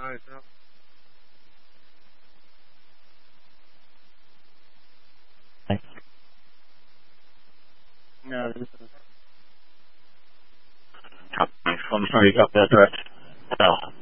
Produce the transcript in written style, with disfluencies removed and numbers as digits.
Thanks. No, this is... I'm sorry you got that direct. No.